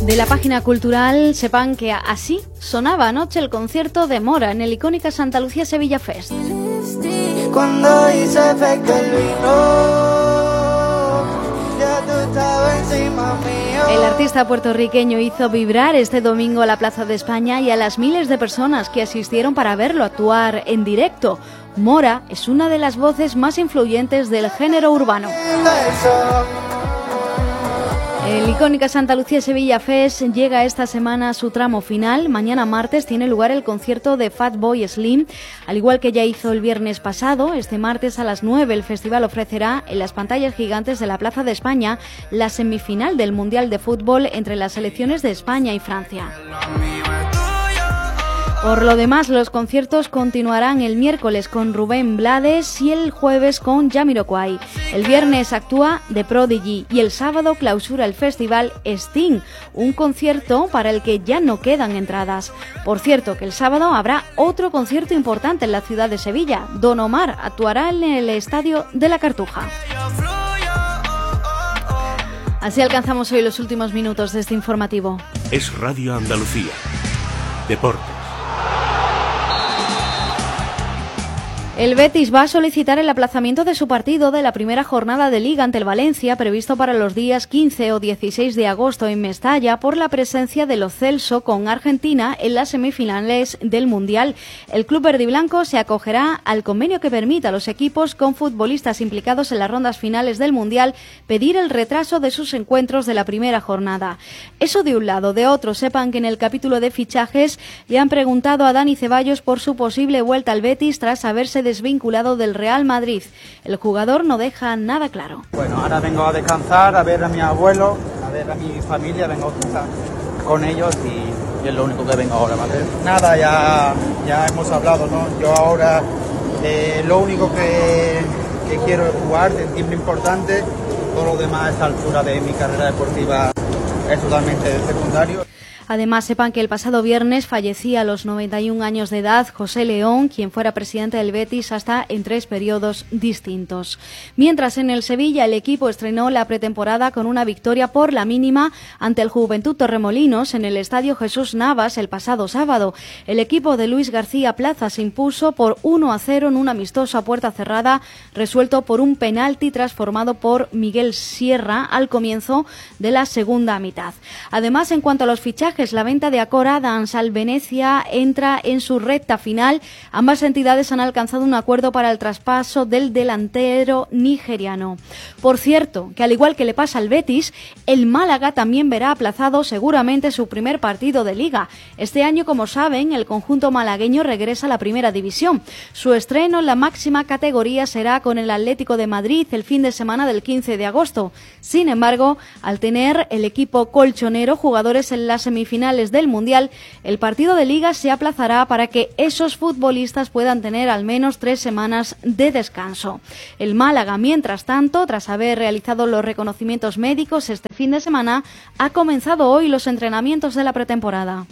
De la página cultural, sepan que así sonaba anoche el concierto de Mora en el icónica Santa Lucía Sevilla Fest. Cuando hice efecto el vino, ya tú estabas encima mío. El artista puertorriqueño hizo vibrar este domingo a la Plaza de España y a las miles de personas que asistieron para verlo actuar en directo. Mora es una de las voces más influyentes del género urbano. El icónica Santa Lucía Sevilla Fest llega esta semana a su tramo final. Mañana martes tiene lugar el concierto de Fatboy Slim, al igual que ya hizo el viernes pasado. Este martes a las 9 el festival ofrecerá en las pantallas gigantes de la Plaza de España la semifinal del Mundial de Fútbol entre las selecciones de España y Francia. Por lo demás, los conciertos continuarán el miércoles con Rubén Blades y el jueves con Jamiroquai. El viernes actúa The Prodigy y el sábado clausura el festival Sting, un concierto para el que ya no quedan entradas. Por cierto, que el sábado habrá otro concierto importante en la ciudad de Sevilla. Don Omar actuará en el Estadio de la Cartuja. Así alcanzamos hoy los últimos minutos de este informativo. Es Radio Andalucía. Deportes. El Betis va a solicitar el aplazamiento de su partido de la primera jornada de Liga ante el Valencia, previsto para los días 15 o 16 de agosto en Mestalla, por la presencia de Lo Celso con Argentina en las semifinales del Mundial. El club verdiblanco se acogerá al convenio que permita a los equipos con futbolistas implicados en las rondas finales del Mundial pedir el retraso de sus encuentros de la primera jornada. Eso de un lado. De otro, sepan que en el capítulo de fichajes le han preguntado a Dani Ceballos por su posible vuelta al Betis tras haberse desvinculado del Real Madrid. El jugador no deja nada claro. Bueno, ahora vengo a descansar, a ver a mi abuelo, a ver a mi familia, vengo a estar con ellos y es lo único que vengo ahora, ¿vale? Nada, ya hemos hablado, ¿no? Yo ahora lo único que quiero es jugar, sentirme importante, todo lo demás a esta altura de mi carrera deportiva es totalmente secundario. Además, sepan que el pasado viernes fallecía a los 91 años de edad José León, quien fuera presidente del Betis hasta en 3 periodos distintos. Mientras en el Sevilla el equipo estrenó la pretemporada con una victoria por la mínima ante el Juventud Torremolinos en el Estadio Jesús Navas el pasado sábado. El equipo de Luis García Plaza se impuso por 1-0 en un amistoso a puerta cerrada, resuelto por un penalti transformado por Miguel Sierra al comienzo de la segunda mitad. Además, en cuanto a los fichajes, la venta de Acora Dansal Venecia entra en su recta final. Ambas entidades han alcanzado un acuerdo para el traspaso del delantero nigeriano. Por cierto, que al igual que le pasa al Betis, el Málaga también verá aplazado seguramente su primer partido de Liga. Este año, como saben, el conjunto malagueño regresa a la primera división. Su estreno en la máxima categoría será con el Atlético de Madrid el fin de semana del 15 de agosto. Sin embargo, al tener el equipo colchonero jugadores en las semifinales del Mundial, el partido de Liga se aplazará para que esos futbolistas puedan tener al menos 3 semanas de descanso. El Málaga, mientras tanto, tras haber realizado los reconocimientos médicos este fin de semana, ha comenzado hoy los entrenamientos de la pretemporada.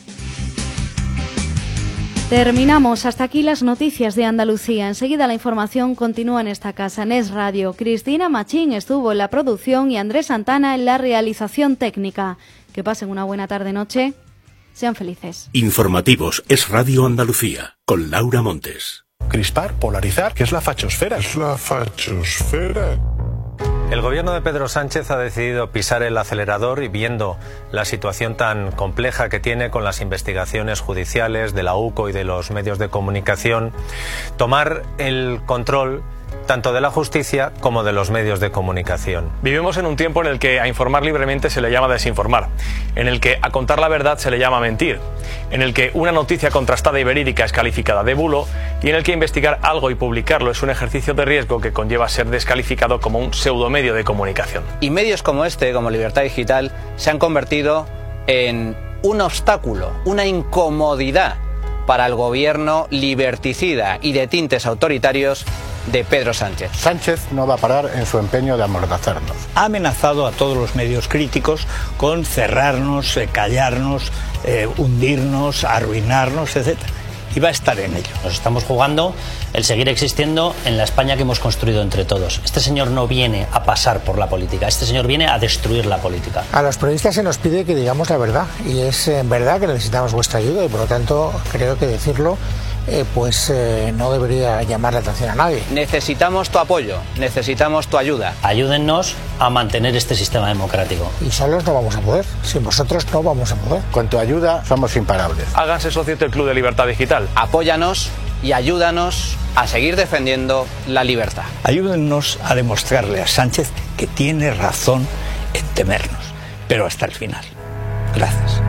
Terminamos. Hasta aquí las noticias de Andalucía. Enseguida la información continúa en esta casa, en Es Radio. Cristina Machín estuvo en la producción y Andrés Santana en la realización técnica. Que pasen una buena tarde-noche. Sean felices. Informativos Es Radio Andalucía, con Laura Montes. Crispar, polarizar, ¿qué es la fachosfera? Es la fachosfera. El gobierno de Pedro Sánchez ha decidido pisar el acelerador y, viendo la situación tan compleja que tiene con las investigaciones judiciales de la UCO y de los medios de comunicación, tomar el control tanto de la justicia como de los medios de comunicación. Vivimos en un tiempo en el que a informar libremente se le llama desinformar, en el que a contar la verdad se le llama mentir, en el que una noticia contrastada y verídica es calificada de bulo y en el que investigar algo y publicarlo es un ejercicio de riesgo que conlleva ser descalificado como un pseudomedio de comunicación. Y medios como este, como Libertad Digital, se han convertido en un obstáculo, una incomodidad para el gobierno liberticida y de tintes autoritarios de Pedro Sánchez. Sánchez no va a parar en su empeño de amordazarnos. Ha amenazado a todos los medios críticos con cerrarnos, callarnos, hundirnos, arruinarnos, etc. y va a estar en ello. Nos estamos jugando el seguir existiendo en la España que hemos construido entre todos. Este señor no viene a pasar por la política, este señor viene a destruir la política. A los periodistas se nos pide que digamos la verdad, y es verdad que necesitamos vuestra ayuda, y por lo tanto creo que decirlo no debería llamar la atención a nadie. Necesitamos tu apoyo, necesitamos tu ayuda. Ayúdennos a mantener este sistema democrático. Y solos no vamos a poder, sin vosotros no vamos a poder. Con tu ayuda somos imparables. Háganse socios del Club de Libertad Digital. Apóyanos y ayúdanos a seguir defendiendo la libertad. Ayúdennos a demostrarle a Sánchez que tiene razón en temernos, pero hasta el final. Gracias.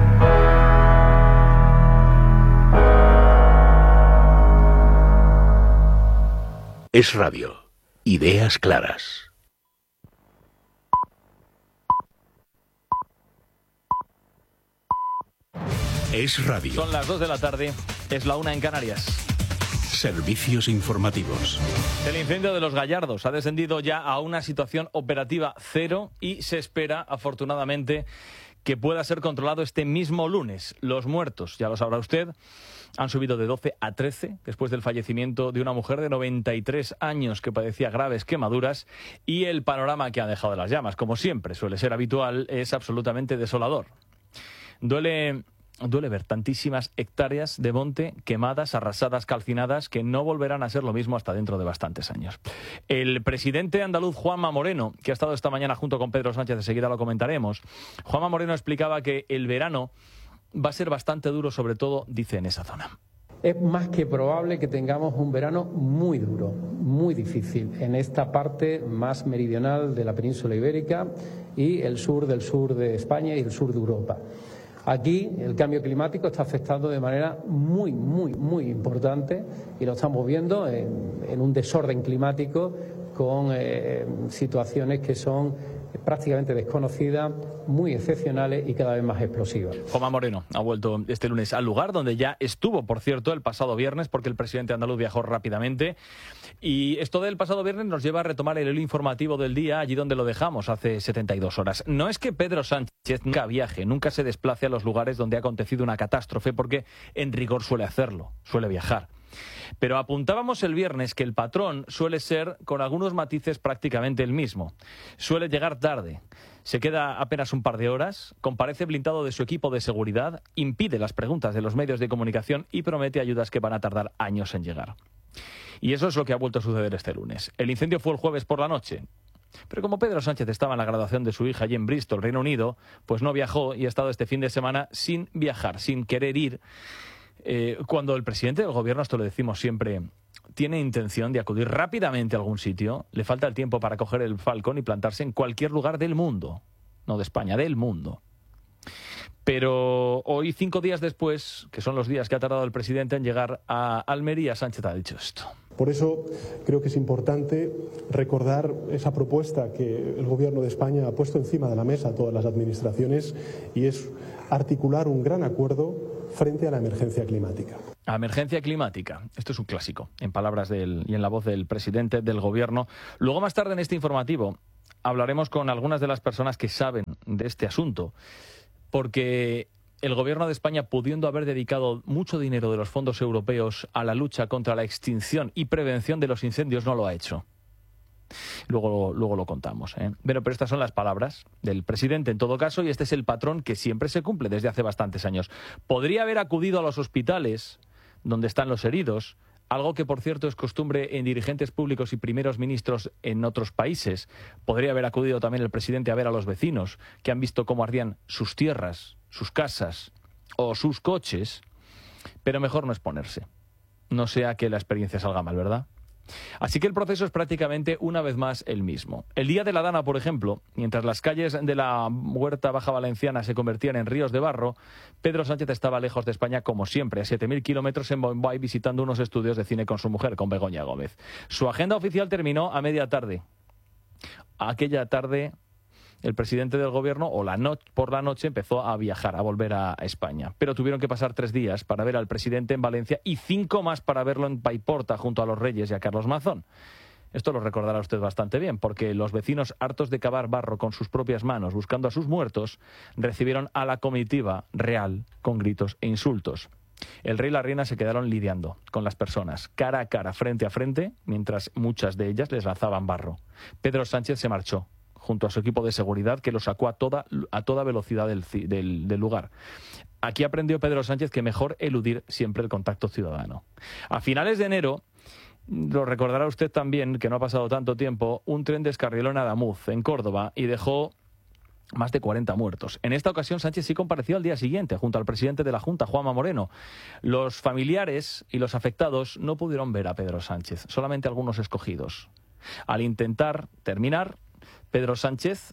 Es Radio. Ideas claras. Es Radio. Son las 2 de la tarde, es la 1 en Canarias. Servicios informativos. El incendio de Los Gallardos ha descendido ya a una situación operativa cero y se espera, afortunadamente, que pueda ser controlado este mismo lunes. Los muertos, ya lo sabrá usted, han subido de 12 a 13 después del fallecimiento de una mujer de 93 años que padecía graves quemaduras, y el panorama que han dejado las llamas, como siempre suele ser habitual, es absolutamente desolador. Duele ver tantísimas hectáreas de monte quemadas, arrasadas, calcinadas, que no volverán a ser lo mismo hasta dentro de bastantes años. El presidente andaluz Juanma Moreno, que ha estado esta mañana junto con Pedro Sánchez, enseguida lo comentaremos, Juanma Moreno explicaba que el verano va a ser bastante duro, sobre todo, dice, en esa zona. Es más que probable que tengamos un verano muy duro, muy difícil, en esta parte más meridional de la península ibérica y el sur de España y el sur de Europa. Aquí el cambio climático está afectando de manera muy importante, y lo estamos viendo en un desorden climático con situaciones que son prácticamente desconocidas, muy excepcionales y cada vez más explosivas. Juanma Moreno ha vuelto este lunes al lugar donde ya estuvo, por cierto, el pasado viernes, porque el presidente andaluz viajó rápidamente. Y esto del pasado viernes nos lleva a retomar el hilo informativo del día allí donde lo dejamos hace 72 horas. No es que Pedro Sánchez nunca viaje, nunca se desplace a los lugares donde ha acontecido una catástrofe, porque en rigor suele hacerlo, suele viajar. Pero apuntábamos el viernes que el patrón suele ser, con algunos matices, prácticamente el mismo. Suele llegar tarde, se queda apenas un par de horas, comparece blindado de su equipo de seguridad, impide las preguntas de los medios de comunicación y promete ayudas que van a tardar años en llegar. Y eso es lo que ha vuelto a suceder este lunes. El incendio fue el jueves por la noche, pero como Pedro Sánchez estaba en la graduación de su hija allí en Bristol, Reino Unido, pues no viajó y ha estado este fin de semana sin viajar, sin querer ir. Cuando el presidente del gobierno, esto lo decimos siempre, tiene intención de acudir rápidamente a algún sitio, le falta el tiempo para coger el Falcon y plantarse en cualquier lugar del mundo, no de España, del mundo. Pero hoy, 5 días después, que son los días que ha tardado el presidente en llegar a Almería, Sánchez ha dicho esto. Por eso creo que es importante recordar esa propuesta que el Gobierno de España ha puesto encima de la mesa a todas las administraciones, y es articular un gran acuerdo frente a la emergencia climática. A emergencia climática. Esto es un clásico, en palabras y en la voz del presidente del Gobierno. Luego, más tarde en este informativo, hablaremos con algunas de las personas que saben de este asunto, porque el Gobierno de España, pudiendo haber dedicado mucho dinero de los fondos europeos a la lucha contra la extinción y prevención de los incendios, no lo ha hecho. Luego lo contamos, ¿eh? Pero estas son las palabras del presidente en todo caso, y este es el patrón que siempre se cumple desde hace bastantes años. Podría haber acudido a los hospitales donde están los heridos, algo que, por cierto, es costumbre en dirigentes públicos y primeros ministros en otros países. Podría haber acudido también el presidente a ver a los vecinos que han visto cómo ardían sus tierras, sus casas o sus coches, pero mejor no exponerse. No sea que la experiencia salga mal, ¿verdad? Así que el proceso es prácticamente una vez más el mismo. El día de la Dana, por ejemplo, mientras las calles de la Huerta Baja Valenciana se convertían en ríos de barro, Pedro Sánchez estaba lejos de España, como siempre, a 7.000 kilómetros en Bombay, visitando unos estudios de cine con su mujer, con Begoña Gómez. Su agenda oficial terminó a media tarde. Aquella tarde, el presidente del gobierno, por la noche, empezó a viajar, a volver a España. Pero tuvieron que pasar 3 días para ver al presidente en Valencia y 5 más para verlo en Paiporta, junto a los Reyes y a Carlos Mazón. Esto lo recordará usted bastante bien, porque los vecinos, hartos de cavar barro con sus propias manos, buscando a sus muertos, recibieron a la comitiva real con gritos e insultos. El rey y la reina se quedaron lidiando con las personas, cara a cara, frente a frente, mientras muchas de ellas les lanzaban barro. Pedro Sánchez se marchó, junto a su equipo de seguridad, que lo sacó a toda velocidad del lugar. Aquí aprendió Pedro Sánchez que mejor eludir siempre el contacto ciudadano. A finales de enero, lo recordará usted también, que no ha pasado tanto tiempo, un tren descarriló en Adamuz, en Córdoba, y dejó más de 40 muertos. En esta ocasión Sánchez sí compareció al día siguiente, junto al presidente de la Junta, Juanma Moreno. Los familiares y los afectados no pudieron ver a Pedro Sánchez, solamente algunos escogidos. Al intentar terminar, Pedro Sánchez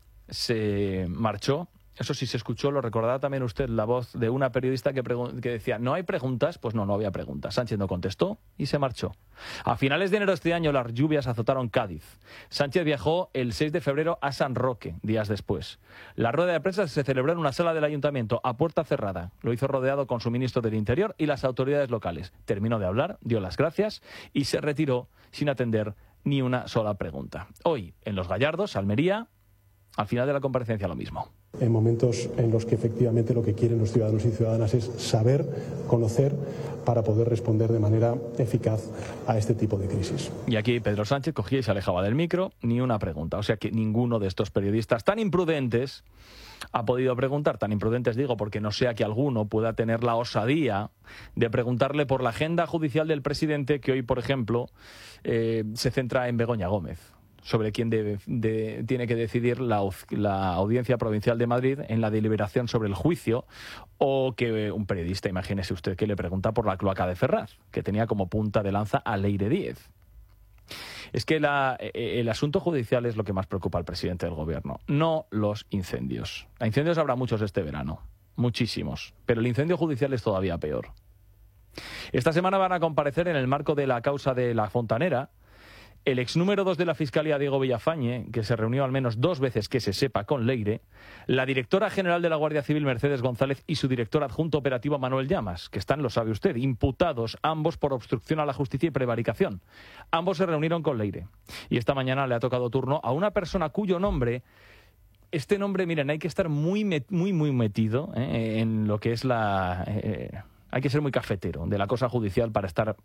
se marchó. Eso sí se escuchó, lo recordará también usted, la voz de una periodista que decía, ¿no hay preguntas? Pues no había preguntas. Sánchez no contestó y se marchó. A finales de enero de este año las lluvias azotaron Cádiz. Sánchez viajó el 6 de febrero a San Roque, días después. La rueda de prensa se celebró en una sala del ayuntamiento a puerta cerrada. Lo hizo rodeado con su ministro del Interior y las autoridades locales. Terminó de hablar, dio las gracias y se retiró sin atender ni una sola pregunta. Hoy, en Los Gallardos, Almería, al final de la comparecencia lo mismo. En momentos en los que efectivamente lo que quieren los ciudadanos y ciudadanas es saber, conocer, para poder responder de manera eficaz a este tipo de crisis. Y aquí Pedro Sánchez cogía y se alejaba del micro, ni una pregunta. O sea que ninguno de estos periodistas tan imprudentes ha podido preguntar. Tan imprudentes digo porque no sea que alguno pueda tener la osadía de preguntarle por la agenda judicial del presidente, que hoy, por ejemplo, se centra en Begoña Gómez, sobre quién tiene que decidir la Audiencia Provincial de Madrid en la deliberación sobre el juicio, o que un periodista, imagínese usted, que le pregunta por la cloaca de Ferraz, que tenía como punta de lanza a Leire Díez. Es que el asunto judicial es lo que más preocupa al presidente del gobierno, no los incendios. A incendios habrá muchos este verano, muchísimos, pero el incendio judicial es todavía peor. Esta semana van a comparecer en el marco de la causa de La Fontanera el ex número 2 de la Fiscalía, Diego Villafañe, que se reunió al menos 2 veces que se sepa con Leire, la directora general de la Guardia Civil, Mercedes González, y su director adjunto operativo, Manuel Llamas, que están, lo sabe usted, imputados ambos por obstrucción a la justicia y prevaricación. Ambos se reunieron con Leire. Y esta mañana le ha tocado turno a una persona cuyo nombre... Este nombre, miren, hay que estar muy metido en lo que es hay que ser muy cafetero de la cosa judicial para estar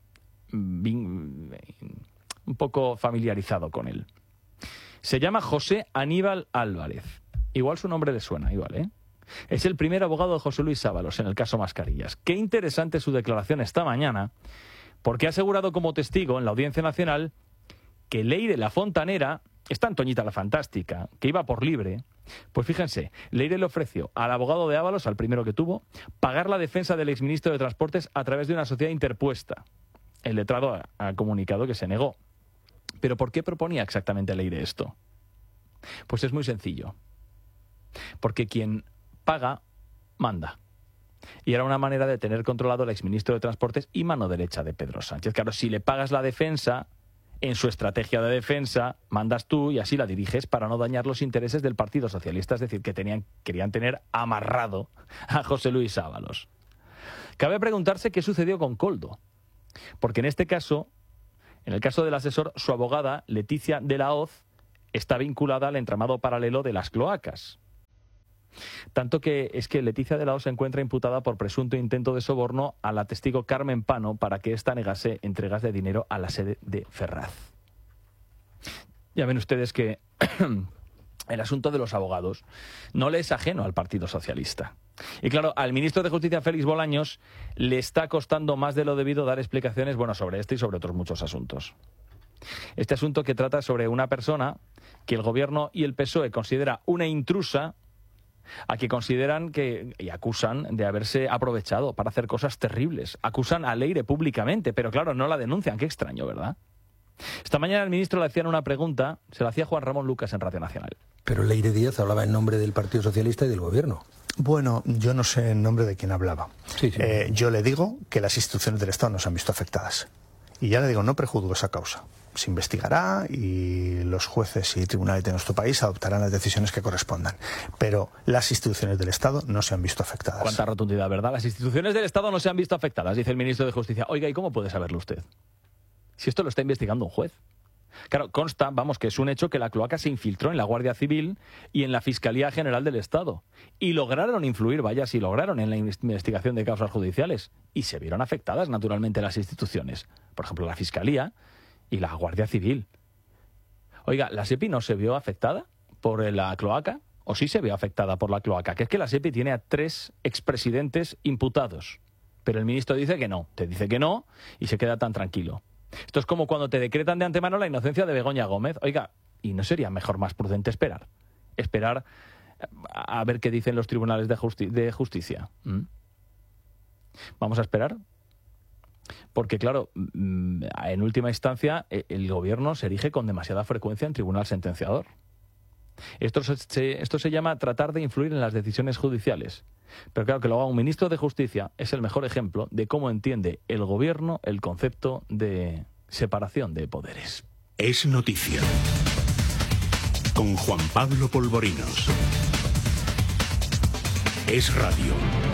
un poco familiarizado con él. Se llama José Aníbal Álvarez. Igual su nombre le suena, igual, ¿eh? Es el primer abogado de José Luis Ábalos en el caso Mascarillas. Qué interesante su declaración esta mañana, porque ha asegurado como testigo en la Audiencia Nacional que Leire La Fontanera, esta Antoñita la Fantástica, que iba por libre, pues fíjense, Leire le ofreció al abogado de Ábalos, al primero que tuvo, pagar la defensa del exministro de Transportes a través de una sociedad interpuesta. El letrado ha comunicado que se negó. ¿Pero por qué proponía exactamente Leire esto? Pues es muy sencillo. Porque quien paga, manda. Y era una manera de tener controlado al exministro de Transportes y mano derecha de Pedro Sánchez. Claro, si le pagas la defensa, en su estrategia de defensa, mandas tú y así la diriges para no dañar los intereses del Partido Socialista. Es decir, que querían tener amarrado a José Luis Ábalos. Cabe preguntarse qué sucedió con Koldo. Porque en este caso... En el caso del asesor, su abogada, Leticia de la Hoz, está vinculada al entramado paralelo de las cloacas. Tanto que es que Leticia de la Hoz se encuentra imputada por presunto intento de soborno a la testigo Carmen Pano para que ésta negase entregas de dinero a la sede de Ferraz. Ya ven ustedes que el asunto de los abogados no le es ajeno al Partido Socialista. Y claro, al ministro de Justicia, Félix Bolaños, le está costando más de lo debido dar explicaciones, sobre este y sobre otros muchos asuntos. Este asunto que trata sobre una persona que el Gobierno y el PSOE considera una intrusa, a que consideran y acusan de haberse aprovechado para hacer cosas terribles. Acusan a Leire públicamente, pero claro, no la denuncian. Qué extraño, ¿verdad? Esta mañana el ministro le hacían una pregunta, se la hacía Juan Ramón Lucas en Radio Nacional. Pero Leire Díez hablaba en nombre del Partido Socialista y del Gobierno. Bueno, yo no sé en nombre de quién hablaba. Sí. Yo le digo que las instituciones del Estado no se han visto afectadas. Y ya le digo, no prejuzgo esa causa. Se investigará y los jueces y tribunales de nuestro país adoptarán las decisiones que correspondan. Pero las instituciones del Estado no se han visto afectadas. Cuánta rotundidad, ¿verdad? Las instituciones del Estado no se han visto afectadas, dice el ministro de Justicia. Oiga, ¿y cómo puede saberlo usted? Si esto lo está investigando un juez. Claro, consta, que es un hecho que la cloaca se infiltró en la Guardia Civil y en la Fiscalía General del Estado. Y lograron influir, lograron en la investigación de causas judiciales. Y se vieron afectadas, naturalmente, las instituciones. Por ejemplo, la Fiscalía y la Guardia Civil. Oiga, ¿la SEPI no se vio afectada por la cloaca? ¿O sí se vio afectada por la cloaca? Que es que la SEPI tiene a 3 expresidentes imputados. Pero el ministro dice que no. Te dice que no y se queda tan tranquilo. Esto es como cuando te decretan de antemano la inocencia de Begoña Gómez. Oiga, ¿y no sería mejor, más prudente esperar? Esperar a ver qué dicen los tribunales de justicia. ¿Vamos a esperar? Porque, claro, en última instancia, el gobierno se erige con demasiada frecuencia en tribunal sentenciador. Esto se llama tratar de influir en las decisiones judiciales. Pero claro, que lo haga un ministro de Justicia es el mejor ejemplo de cómo entiende el gobierno el concepto de separación de poderes. Es noticia. Con Juan Pablo Polvorinos. Es radio.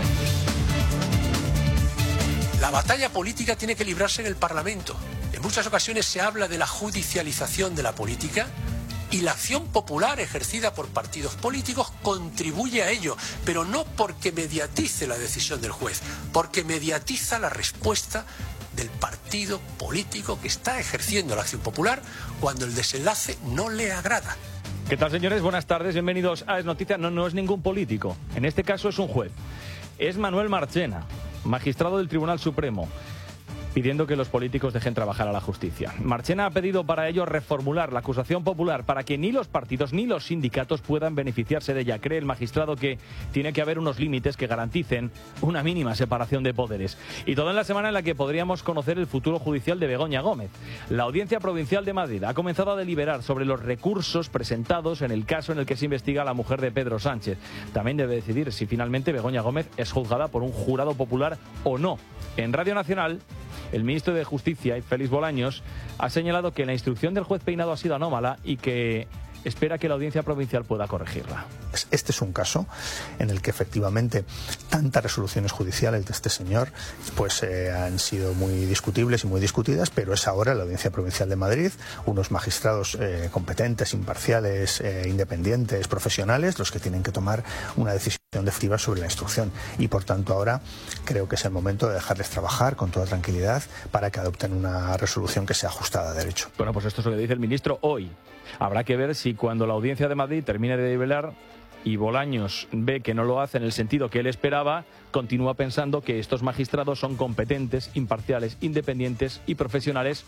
La batalla política tiene que librarse en el Parlamento. En muchas ocasiones se habla de la judicialización de la política y la acción popular ejercida por partidos políticos contribuye a ello, pero no porque mediatice la decisión del juez, porque mediatiza la respuesta del partido político que está ejerciendo la acción popular cuando el desenlace no le agrada. ¿Qué tal, señores? Buenas tardes, bienvenidos a Es Noticia. No es ningún político, en este caso es un juez. Es Manuel Marchena, magistrado del Tribunal Supremo, pidiendo que los políticos dejen trabajar a la justicia. Marchena ha pedido para ello reformular la acusación popular para que ni los partidos ni los sindicatos puedan beneficiarse de ella. Cree el magistrado que tiene que haber unos límites que garanticen una mínima separación de poderes. Y todo en la semana en la que podríamos conocer el futuro judicial de Begoña Gómez. La Audiencia Provincial de Madrid ha comenzado a deliberar sobre los recursos presentados en el caso en el que se investiga a la mujer de Pedro Sánchez. También debe decidir si finalmente Begoña Gómez es juzgada por un jurado popular o no. En Radio Nacional, el ministro de Justicia, Félix Bolaños, ha señalado que la instrucción del juez Peinado ha sido anómala y que espera que la Audiencia Provincial pueda corregirla. Este es un caso en el que efectivamente tantas resoluciones judiciales de este señor pues han sido muy discutibles y muy discutidas, pero es ahora la Audiencia Provincial de Madrid, unos magistrados competentes, imparciales, independientes, profesionales, los que tienen que tomar una decisión definitiva sobre la instrucción. Y por tanto ahora creo que es el momento de dejarles trabajar con toda tranquilidad para que adopten una resolución que sea ajustada a derecho. Bueno, pues esto es lo que dice el ministro hoy. Habrá que ver si cuando la Audiencia de Madrid termine de deliberar y Bolaños ve que no lo hace en el sentido que él esperaba, continúa pensando que estos magistrados son competentes, imparciales, independientes y profesionales,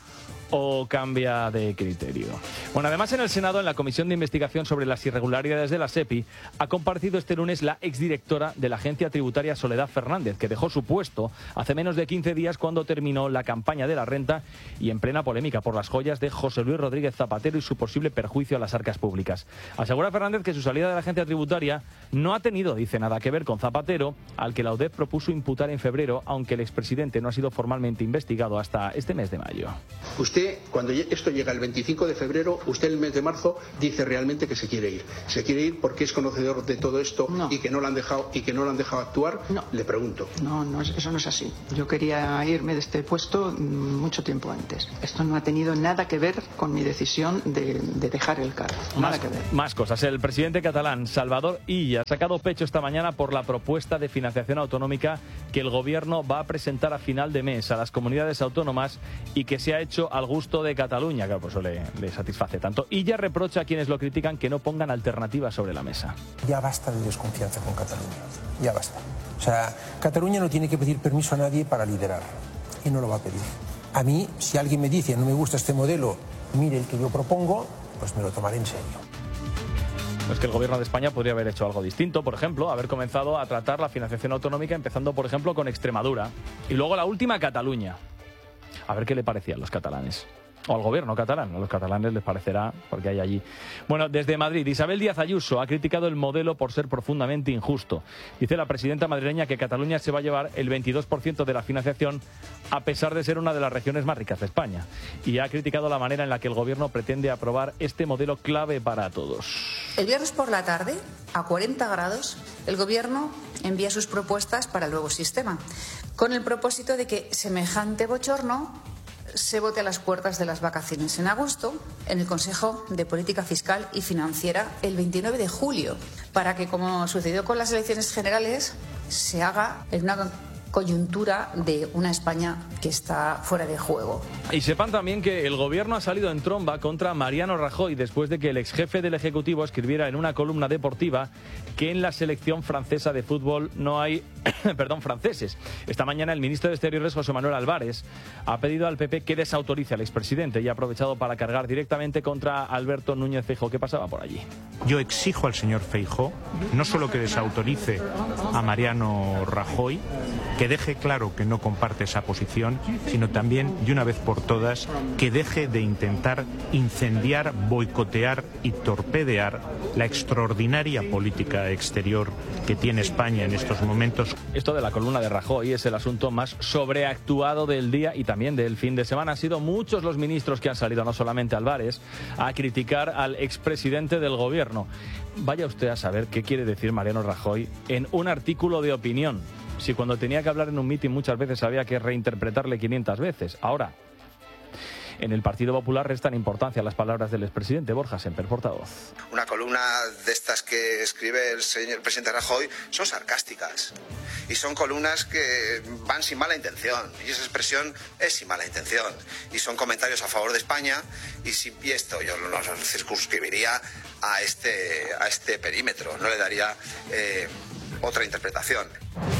o cambia de criterio. Bueno, además en el Senado, en la Comisión de Investigación sobre las Irregularidades de la SEPI, ha comparecido este lunes la exdirectora de la Agencia Tributaria, Soledad Fernández, que dejó su puesto hace menos de 15 días cuando terminó la campaña de la renta y en plena polémica por las joyas de José Luis Rodríguez Zapatero y su posible perjuicio a las arcas públicas. Asegura Fernández que su salida de la Agencia Tributaria no ha tenido, dice, nada que ver con Zapatero, al que la UDEF propuso imputar en febrero, aunque el expresidente no ha sido formalmente investigado hasta este mes de mayo. Usted, cuando esto llega el 25 de febrero, usted el mes de marzo dice realmente que se quiere ir. ¿Se quiere ir porque es conocedor de todo esto y que no lo han dejado actuar? No. Le pregunto. No, eso no es así. Yo quería irme de este puesto mucho tiempo antes. Esto no ha tenido nada que ver con mi decisión de dejar el cargo. Nada que ver. Más cosas. El presidente catalán, Salvador Illa, ha sacado pecho esta mañana por la propuesta de financiación autonómica que el gobierno va a presentar a final de mes a las comunidades autónomas y que se ha hecho al gusto de Cataluña. Claro, pues eso le satisface tanto. Illa reprocha a quienes lo critican que no pongan alternativas sobre la mesa. Ya basta de desconfianza con Cataluña. Ya basta. O sea, Cataluña no tiene que pedir permiso a nadie para liderar. Y no lo va a pedir. A mí, si alguien me dice no me gusta este modelo, mire el que yo propongo, pues me lo tomaré en serio. Es que el gobierno de España podría haber hecho algo distinto, por ejemplo, haber comenzado a tratar la financiación autonómica empezando, por ejemplo, con Extremadura. Y luego la última, Cataluña. A ver qué le parecía a los catalanes. O al gobierno catalán. A los catalanes les parecerá, porque hay allí. Bueno, desde Madrid, Isabel Díaz Ayuso ha criticado el modelo por ser profundamente injusto. Dice la presidenta madrileña que Cataluña se va a llevar el 22% de la financiación, a pesar de ser una de las regiones más ricas de España. Y ha criticado la manera en la que el gobierno pretende aprobar este modelo clave para todos. El viernes por la tarde, a 40 grados, el gobierno envía sus propuestas para el nuevo sistema, con el propósito de que semejante bochorno se vote a las puertas de las vacaciones en agosto en el Consejo de Política Fiscal y Financiera el 29 de julio, para que, como sucedió con las elecciones generales, se haga en una coyuntura de una España que está fuera de juego. Y sepan también que el gobierno ha salido en tromba contra Mariano Rajoy después de que el exjefe del Ejecutivo escribiera en una columna deportiva que en la selección francesa de fútbol no hay franceses. Esta mañana el ministro de Exteriores, José Manuel Álvarez, ha pedido al PP que desautorice al expresidente y ha aprovechado para cargar directamente contra Alberto Núñez Feijóo. ¿Qué pasaba por allí? Yo exijo al señor Feijóo no solo que desautorice a Mariano Rajoy, que deje claro que no comparte esa posición, sino también, de una vez por todas, que deje de intentar incendiar, boicotear y torpedear la extraordinaria política exterior que tiene España en estos momentos. Esto de la columna de Rajoy es el asunto más sobreactuado del día y también del fin de semana. Han sido muchos los ministros que han salido, no solamente Álvarez, a criticar al expresidente del gobierno. Vaya usted a saber qué quiere decir Mariano Rajoy en un artículo de opinión. Si cuando tenía que hablar en un mitin muchas veces había que reinterpretarle 500 veces. Ahora, en el Partido Popular restan importancia a las palabras del expresidente. Borja Semper, portavoz. Una columna de estas que escribe el señor presidente Rajoy son sarcásticas. Y son columnas que van sin mala intención. Y esa expresión es sin mala intención. Y son comentarios a favor de España. Y esto yo lo circunscribiría a este perímetro. No le daría otra interpretación.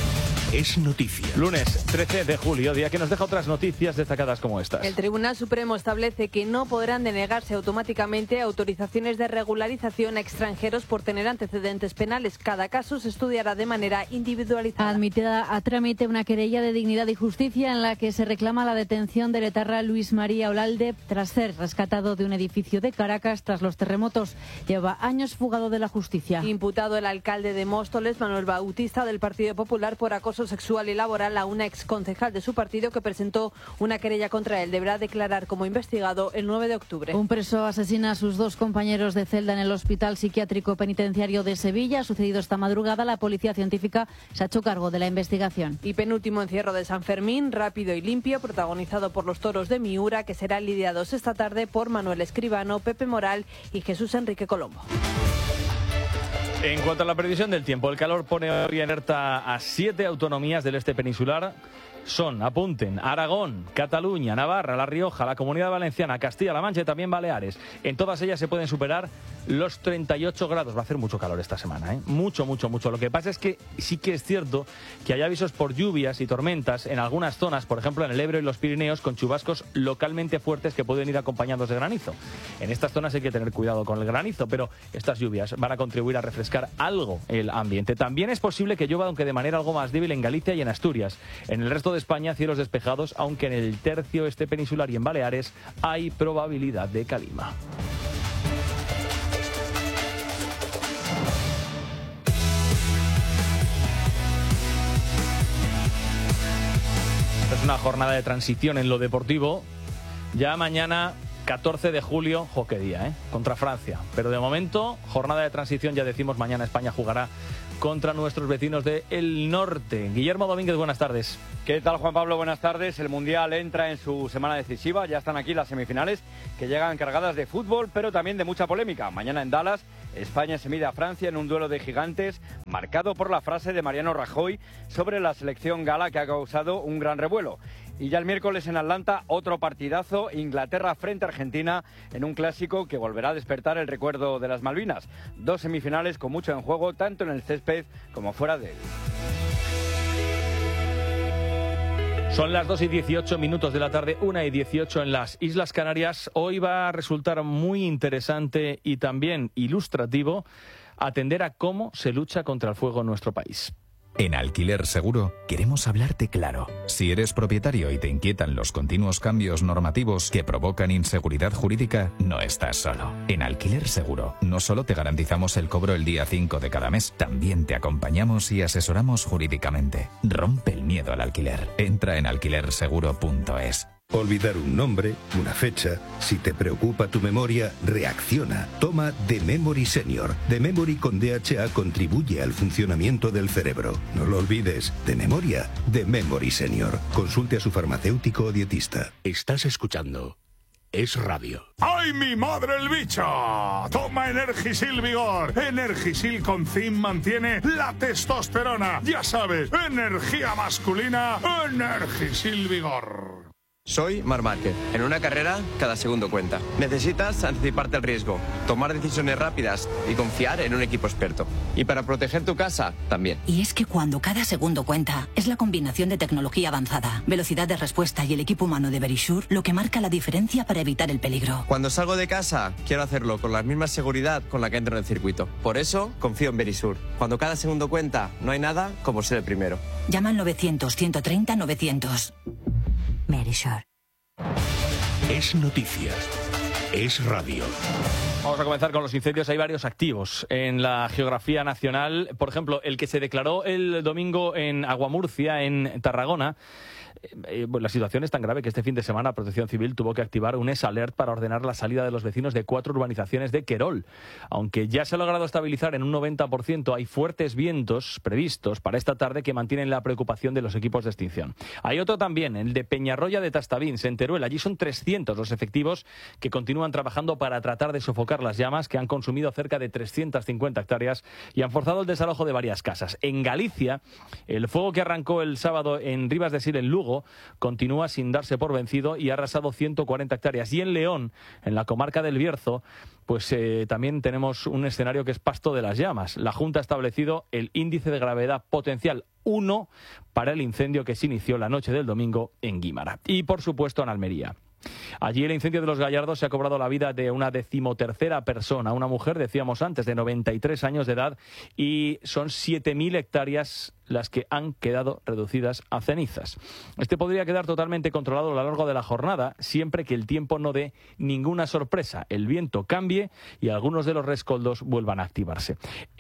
Es noticia. Lunes 13 de julio, día que nos deja otras noticias destacadas como estas. El Tribunal Supremo establece que no podrán denegarse automáticamente autorizaciones de regularización a extranjeros por tener antecedentes penales. Cada caso se estudiará de manera individualizada. Admitida a trámite una querella de Dignidad y Justicia en la que se reclama la detención del etarra Luis María Olalde tras ser rescatado de un edificio de Caracas tras los terremotos. Lleva años fugado de la justicia. Imputado el alcalde de Móstoles, Manuel Bautista, del Partido Popular, por acoso sexual y laboral a una exconcejal de su partido que presentó una querella contra él. Deberá declarar como investigado el 9 de octubre. Un preso asesina a sus dos compañeros de celda en el Hospital Psiquiátrico Penitenciario de Sevilla. Ha sucedido esta madrugada. La policía científica se ha hecho cargo de la investigación. Y penúltimo encierro de San Fermín, rápido y limpio, protagonizado por los toros de Miura, que serán lidiados esta tarde por Manuel Escribano, Pepe Moral y Jesús Enrique Colombo. En cuanto a la previsión del tiempo, el calor pone hoy en alerta a 7 autonomías del este peninsular. Son, apunten, Aragón, Cataluña, Navarra, La Rioja, la Comunidad Valenciana, Castilla-La Mancha y también Baleares. En todas ellas se pueden superar los 38 grados. Va a hacer mucho calor esta semana, ¿eh? Mucho. Lo que pasa es que sí que es cierto que hay avisos por lluvias y tormentas en algunas zonas, por ejemplo en el Ebro y los Pirineos, con chubascos localmente fuertes que pueden ir acompañados de granizo. En estas zonas hay que tener cuidado con el granizo, pero estas lluvias van a contribuir a refrescar algo el ambiente. También es posible que llueva, aunque de manera algo más débil, en Galicia y en Asturias. En el resto de España, cielos despejados, aunque en el tercio este peninsular y en Baleares hay probabilidad de calima. Es una jornada de transición en lo deportivo. Ya mañana, 14 de julio, qué día, contra Francia. Pero de momento, jornada de transición, ya decimos, mañana España jugará contra nuestros vecinos del norte. Guillermo Domínguez, buenas tardes. ¿Qué tal, Juan Pablo? Buenas tardes. El Mundial entra en su semana decisiva. Ya están aquí las semifinales, que llegan cargadas de fútbol, pero también de mucha polémica. Mañana en Dallas, España se mide a Francia en un duelo de gigantes, marcado por la frase de Mariano Rajoy sobre la selección gala, que ha causado un gran revuelo. Y ya el miércoles en Atlanta, otro partidazo, Inglaterra frente a Argentina, en un clásico que volverá a despertar el recuerdo de las Malvinas. 2 semifinales con mucho en juego, tanto en el césped como fuera de él. Son las 2:18 de la tarde, 1:18 en las Islas Canarias. Hoy va a resultar muy interesante y también ilustrativo atender a cómo se lucha contra el fuego en nuestro país. En Alquiler Seguro queremos hablarte claro. Si eres propietario y te inquietan los continuos cambios normativos que provocan inseguridad jurídica, no estás solo. En Alquiler Seguro no solo te garantizamos el cobro el día 5 de cada mes, también te acompañamos y asesoramos jurídicamente. Rompe el miedo al alquiler. Entra en alquilerseguro.es. Olvidar un nombre, una fecha. Si te preocupa tu memoria, reacciona. Toma The Memory Senior. The Memory con DHA contribuye al funcionamiento del cerebro. No lo olvides. De memoria, The Memory Senior. Consulte a su farmacéutico o dietista. Estás escuchando Es Radio. ¡Ay, mi madre el bicho! Toma Energisil Vigor. Energisil con zinc mantiene la testosterona. Ya sabes, energía masculina, Energisil Vigor. Soy Marc Márquez. En una carrera, cada segundo cuenta. Necesitas anticiparte al riesgo, tomar decisiones rápidas y confiar en un equipo experto. Y para proteger tu casa, también. Y es que cuando cada segundo cuenta, es la combinación de tecnología avanzada, velocidad de respuesta y el equipo humano de Verisure lo que marca la diferencia para evitar el peligro. Cuando salgo de casa, quiero hacerlo con la misma seguridad con la que entro en el circuito. Por eso, confío en Verisure. Cuando cada segundo cuenta, no hay nada como ser el primero. Llama al 900-130-900. Verisure. Es noticia. Es radio. Vamos a comenzar con los incendios. Hay varios activos en la geografía nacional. Por ejemplo, el que se declaró el domingo en Aguamurcia, en Tarragona. La situación es tan grave que este fin de semana Protección Civil tuvo que activar un S-Alert para ordenar la salida de los vecinos de 4 urbanizaciones de Querol. Aunque ya se ha logrado estabilizar en un 90%, hay fuertes vientos previstos para esta tarde que mantienen la preocupación de los equipos de extinción. Hay otro también, el de Peñarroya de Tastavins, en Teruel. Allí son 300 los efectivos que continúan trabajando para tratar de sofocar las llamas que han consumido cerca de 350 hectáreas y han forzado el desalojo de varias casas. En Galicia, el fuego que arrancó el sábado en Rivas de Sil, en Lugo, continúa sin darse por vencido y ha arrasado 140 hectáreas. Y en León, en la comarca del Bierzo, pues también tenemos un escenario que es pasto de las llamas. La Junta ha establecido el índice de gravedad potencial 1 para el incendio que se inició la noche del domingo en Guímara. Y, por supuesto, en Almería. Allí el incendio de los Gallardos se ha cobrado la vida de una 13ª persona, una mujer, decíamos antes, de 93 años de edad, y son 7.000 hectáreas las que han quedado reducidas a cenizas. Este podría quedar totalmente controlado a lo largo de la jornada, siempre que el tiempo no dé ninguna sorpresa, el viento cambie y algunos de los rescoldos vuelvan a activarse.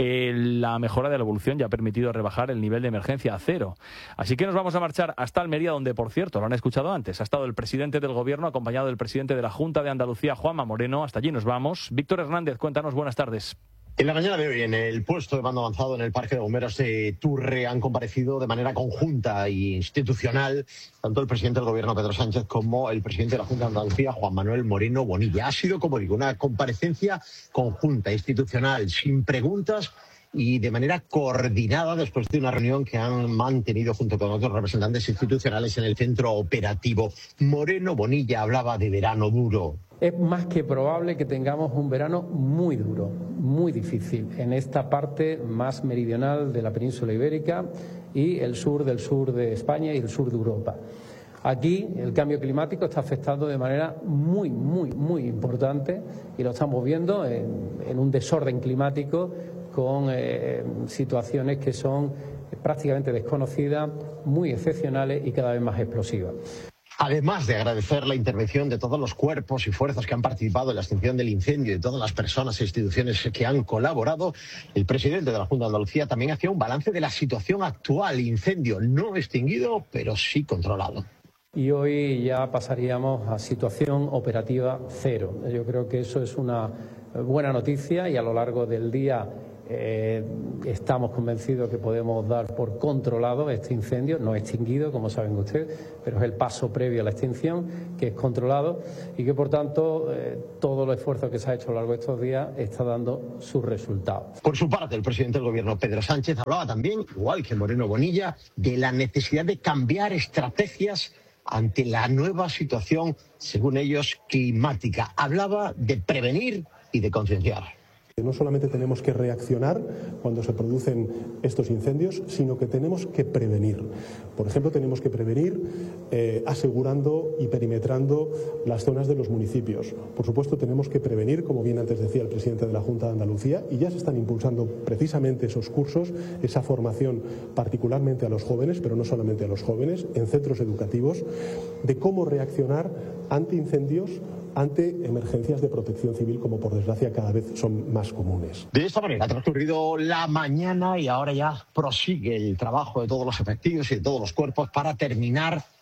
La mejora de la evolución ya ha permitido rebajar el nivel de emergencia a 0. Así que nos vamos a marchar hasta Almería, donde, por cierto, lo han escuchado antes, ha estado el presidente del Gobierno acompañado del presidente de la Junta de Andalucía, Juanma Moreno. Hasta allí nos vamos. Víctor Hernández, cuéntanos, buenas tardes. En la mañana de hoy, en el puesto de mando avanzado en el Parque de Bomberos de Turre, han comparecido de manera conjunta e institucional tanto el presidente del Gobierno, Pedro Sánchez, como el presidente de la Junta de Andalucía, Juan Manuel Moreno Bonilla. Ha sido, como digo, una comparecencia conjunta, institucional, sin preguntas y de manera coordinada después de una reunión que han mantenido junto con otros representantes institucionales en el centro operativo. Moreno Bonilla hablaba de verano duro. Es más que probable que tengamos un verano muy duro, muy difícil, en esta parte más meridional de la península ibérica y el sur de España y el sur de Europa. Aquí el cambio climático está afectando de manera muy importante y lo estamos viendo en un desorden climático con situaciones que son prácticamente desconocidas, muy excepcionales y cada vez más explosivas. Además de agradecer la intervención de todos los cuerpos y fuerzas que han participado en la extinción del incendio y de todas las personas e instituciones que han colaborado, el presidente de la Junta de Andalucía también hacía un balance de la situación actual. Incendio no extinguido, pero sí controlado. Y hoy ya pasaríamos a situación operativa 0. Yo creo que eso es una buena noticia y a lo largo del día estamos convencidos que podemos dar por controlado este incendio, no extinguido, como saben ustedes, pero es el paso previo a la extinción, que es controlado y que, por tanto, todo el esfuerzo que se ha hecho a lo largo de estos días está dando sus resultados. Por su parte, el presidente del Gobierno, Pedro Sánchez, hablaba también, igual que Moreno Bonilla, de la necesidad de cambiar estrategias ante la nueva situación, según ellos, climática. Hablaba de prevenir y de concienciar. No solamente tenemos que reaccionar cuando se producen estos incendios, sino que tenemos que prevenir. Por ejemplo, tenemos que prevenir asegurando y perimetrando las zonas de los municipios. Por supuesto, tenemos que prevenir, como bien antes decía el presidente de la Junta de Andalucía, y ya se están impulsando precisamente esos cursos, esa formación particularmente a los jóvenes, pero no solamente a los jóvenes, en centros educativos, de cómo reaccionar ante incendios, ante emergencias de protección civil, como por desgracia cada vez son más comunes. De esta manera ha transcurrido la mañana y ahora ya prosigue el trabajo de todos los efectivos y de todos los cuerpos para terminar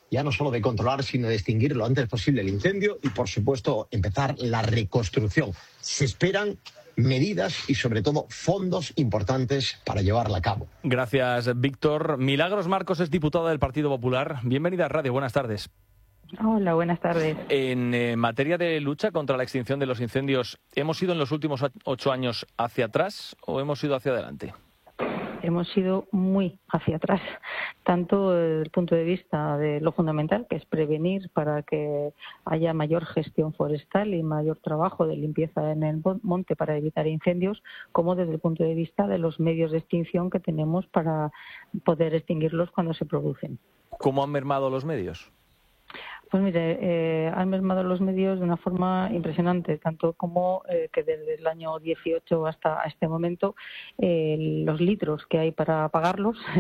ya no solo de controlar, sino de extinguir lo antes posible el incendio y, por supuesto, empezar la reconstrucción. Se esperan medidas y, sobre todo, fondos importantes para llevarla a cabo. Gracias, Víctor. Milagros Marcos es diputada del Partido Popular. Bienvenida a Radio. Buenas tardes. Hola, buenas tardes. En materia de lucha contra la extinción de los incendios, ¿hemos ido en los últimos 8 años hacia atrás o hemos ido hacia adelante? Hemos ido muy hacia atrás, tanto desde el punto de vista de lo fundamental, que es prevenir para que haya mayor gestión forestal y mayor trabajo de limpieza en el monte para evitar incendios, como desde el punto de vista de los medios de extinción que tenemos para poder extinguirlos cuando se producen. ¿Cómo han mermado los medios? Pues mire, han mermado los medios de una forma impresionante, tanto como que desde el año 18 hasta este momento los litros que hay para apagarlos se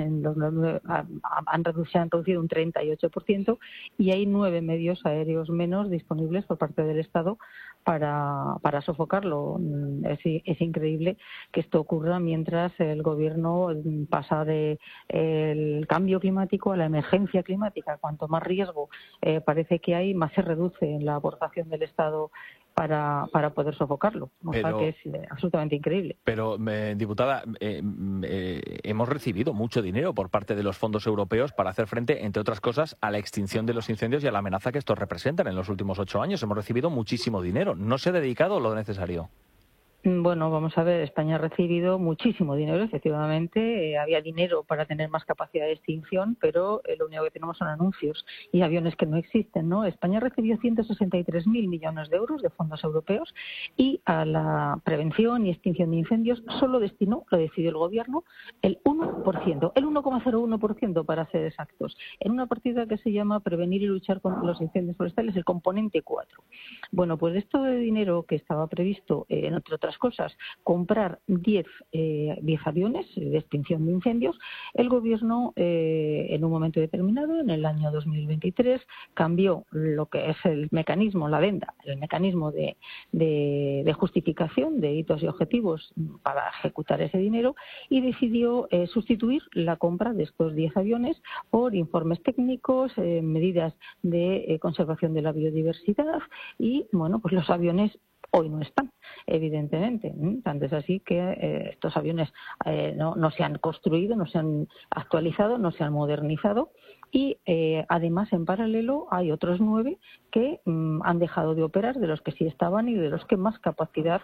han reducido un 38% y hay 9 medios aéreos menos disponibles por parte del Estado para sofocarlo. Es increíble que esto ocurra mientras el Gobierno pasa del cambio climático a la emergencia climática. Cuanto más riesgo parece que hay, más se reduce en la aportación del Estado para poder sofocarlo. O sea que es absolutamente increíble. Pero, diputada, hemos recibido mucho dinero por parte de los fondos europeos para hacer frente, entre otras cosas, a la extinción de los incendios y a la amenaza que estos representan. En los últimos 8 años hemos recibido muchísimo dinero. ¿No se ha dedicado lo necesario? Bueno, vamos a ver, España ha recibido muchísimo dinero, efectivamente, había dinero para tener más capacidad de extinción, pero lo único que tenemos son anuncios y aviones que no existen, ¿no? España recibió 163.000 millones de euros de fondos europeos y a la prevención y extinción de incendios solo destinó, lo decidió el Gobierno, el 1%, el 1,01% para ser exactos, en una partida que se llama Prevenir y luchar contra los incendios forestales, el componente 4. Bueno, pues esto de dinero que estaba previsto, entre otras cosas, comprar 10 aviones de extinción de incendios, el Gobierno en un momento determinado, en el año 2023, cambió lo que es el mecanismo, la venda, el mecanismo de justificación de hitos y objetivos para ejecutar ese dinero y decidió sustituir la compra de estos 10 aviones por informes técnicos, medidas de conservación de la biodiversidad y, bueno, pues los aviones hoy no están, evidentemente. Tanto es así que estos aviones no se han construido, no se han actualizado, no se han modernizado y además en paralelo hay otros 9 que han dejado de operar, de los que sí estaban y de los que más capacidad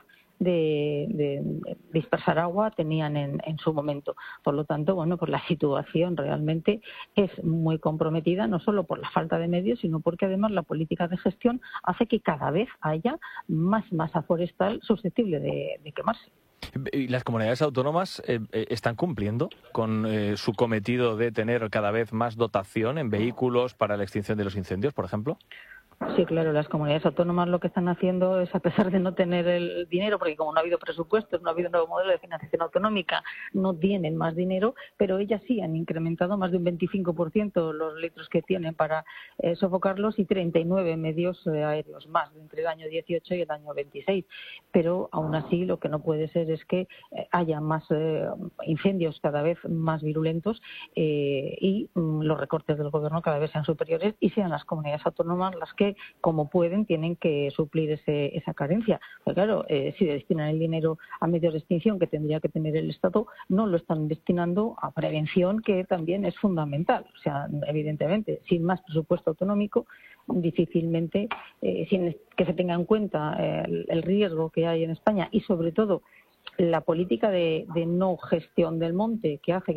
de dispersar agua tenían en su momento. Por lo tanto, bueno, pues la situación realmente es muy comprometida, no solo por la falta de medios, sino porque además la política de gestión hace que cada vez haya más masa forestal susceptible de quemarse. ¿Y las comunidades autónomas están cumpliendo con su cometido de tener cada vez más dotación en vehículos para la extinción de los incendios, por ejemplo? Sí, claro, las comunidades autónomas lo que están haciendo es, a pesar de no tener el dinero, porque como no ha habido presupuestos, no ha habido un nuevo modelo de financiación autonómica, no tienen más dinero, pero ellas sí han incrementado más de un 25% los litros que tienen para sofocarlos y 39 medios aéreos más entre el año 18 y el año 26. Pero aún así lo que no puede ser es que haya más incendios cada vez más virulentos y los recortes del Gobierno cada vez sean superiores y sean las comunidades autónomas las que, como pueden, tienen que suplir esa carencia. Pero claro, si destinan el dinero a medios de extinción que tendría que tener el Estado, no lo están destinando a prevención, que también es fundamental. O sea, evidentemente, sin más presupuesto autonómico, difícilmente, sin que se tenga en cuenta el riesgo que hay en España y, sobre todo, la política de no gestión del monte que hace